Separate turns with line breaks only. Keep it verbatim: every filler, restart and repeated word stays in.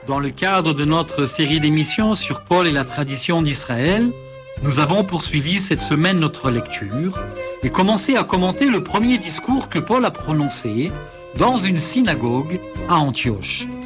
Dans le cadre de notre série d'émissions sur Paul et la tradition d'Israël, nous avons poursuivi cette semaine notre lecture et commencé à commenter le premier discours que Paul a prononcé dans une synagogue à Antioche.